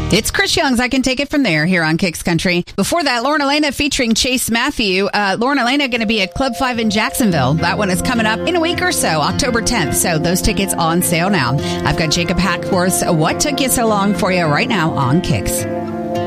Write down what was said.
It's Chris Young's I Can Take It From There here on Kicks Country. Before that, Lauren Elena featuring Chase Matthew. Lauren Elena going to be at Club 5 in Jacksonville. That one is coming up in a week or so, October 10th. So those tickets on sale now. I've got Jacob Hackworth's What Took You So Long for you right now on Kicks.